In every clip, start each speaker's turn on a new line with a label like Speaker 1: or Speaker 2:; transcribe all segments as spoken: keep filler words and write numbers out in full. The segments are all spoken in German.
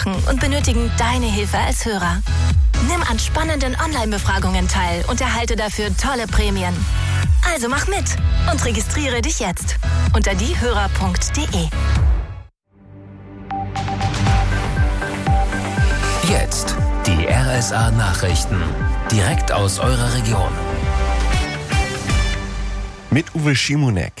Speaker 1: und benötigen deine Hilfe als Hörer. Nimm an spannenden Online-Befragungen teil und erhalte dafür tolle Prämien. Also mach mit und registriere dich jetzt unter diehörer punkt de.
Speaker 2: Jetzt die R S A-Nachrichten, direkt aus eurer Region.
Speaker 3: Mit Uwe Schimonek.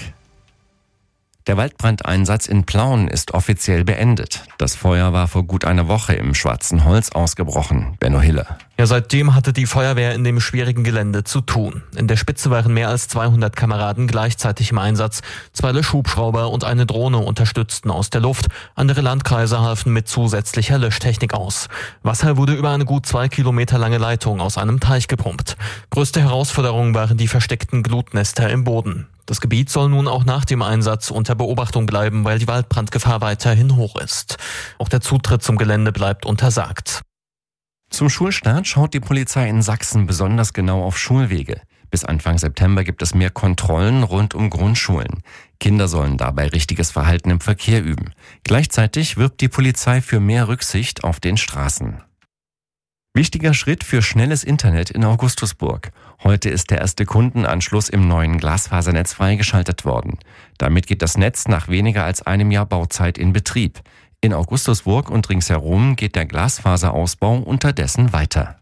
Speaker 4: Der Waldbrandeinsatz in Plauen ist offiziell beendet. Das Feuer war vor gut einer Woche im Schwarzen Holz ausgebrochen. Benno Hille.
Speaker 5: Ja, seitdem hatte die Feuerwehr in dem schwierigen Gelände zu tun. In der Spitze waren mehr als zweihundert Kameraden gleichzeitig im Einsatz. Zwei Löschhubschrauber und eine Drohne unterstützten aus der Luft. Andere Landkreise halfen mit zusätzlicher Löschtechnik aus. Wasser wurde über eine gut zwei Kilometer lange Leitung aus einem Teich gepumpt. Größte Herausforderung waren die versteckten Glutnester im Boden. Das Gebiet soll nun auch nach dem Einsatz unter Beobachtung bleiben, weil die Waldbrandgefahr weiterhin hoch ist. Auch der Zutritt zum Gelände bleibt untersagt.
Speaker 4: Zum Schulstart schaut die Polizei in Sachsen besonders genau auf Schulwege. Bis Anfang September gibt es mehr Kontrollen rund um Grundschulen. Kinder sollen dabei richtiges Verhalten im Verkehr üben. Gleichzeitig wirbt die Polizei für mehr Rücksicht auf den Straßen. Wichtiger Schritt für schnelles Internet in Augustusburg. Heute ist der erste Kundenanschluss im neuen Glasfasernetz freigeschaltet worden. Damit geht das Netz nach weniger als einem Jahr Bauzeit in Betrieb. In Augustusburg und ringsherum geht der Glasfaserausbau unterdessen weiter.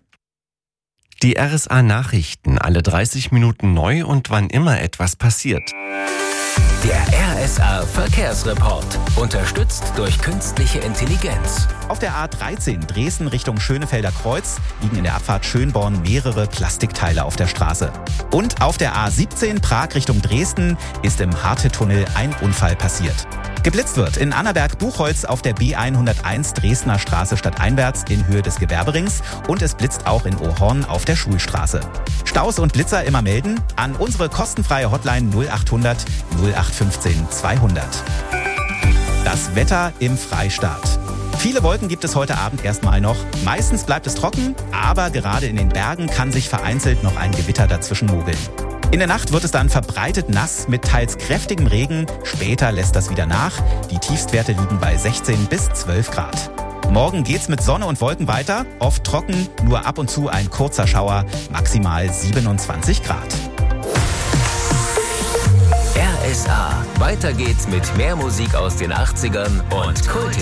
Speaker 4: Die R S A-Nachrichten, alle dreißig Minuten neu und wann immer etwas passiert.
Speaker 2: Der R S A-Verkehrsreport, unterstützt durch künstliche Intelligenz.
Speaker 6: Auf der A dreizehn Dresden Richtung Schönefelder Kreuz liegen in der Abfahrt Schönborn mehrere Plastikteile auf der Straße. Und auf der A siebzehn Prag Richtung Dresden ist im Harte-Tunnel ein Unfall passiert. Geblitzt wird in Annaberg-Buchholz auf der B hunderteins Dresdner Straße stadteinwärts in Höhe des Gewerberings und es blitzt auch in Ohorn auf der Schulstraße. Staus und Blitzer immer melden an unsere kostenfreie Hotline null achthundert null acht fünfzehn zweihundert. Das Wetter im Freistaat. Viele Wolken gibt es heute Abend erstmal noch. Meistens bleibt es trocken, aber gerade in den Bergen kann sich vereinzelt noch ein Gewitter dazwischen mogeln. In der Nacht wird es dann verbreitet nass mit teils kräftigem Regen. Später lässt das wieder nach. Die Tiefstwerte liegen bei sechzehn bis zwölf Grad. Morgen geht's mit Sonne und Wolken weiter. Oft trocken, nur ab und zu ein kurzer Schauer. Maximal siebenundzwanzig Grad.
Speaker 2: R S A. Weiter geht's mit mehr Musik aus den achtzigern und Kult.